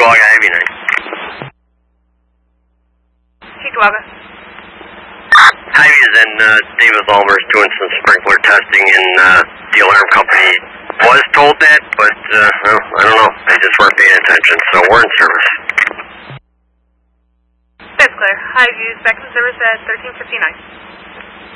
Cheektowaga, Heavy 9. Cheektowaga. Hy-Vee's in David Ulmer's doing some sprinkler testing, and the alarm company was told that, but well, I don't know. They just weren't paying attention, so we're in service. That's clear. Hy-Vee's back in service at 1359.